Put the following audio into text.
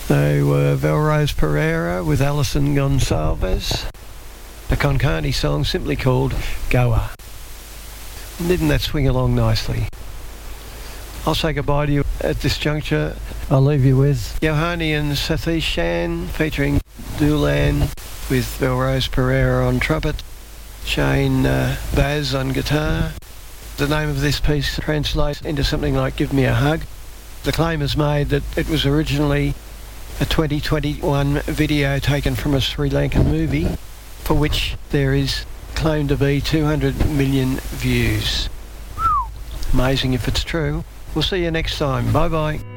They were Velrose Pereira with Alison Gonçalves. A Konkani song simply called Goa. Didn't that swing along nicely? I'll say goodbye to you at this juncture. I'll leave you with Yohani and Satish Shan featuring Doolan with Velrose Pereira on trumpet, Shane Baz on guitar. The name of this piece translates into something like Give Me a Hug. The claim is made that it was originally a 2021 video taken from a Sri Lankan movie for which there is claimed to be 200 million views. Amazing if it's true. We'll see you next time. Bye bye.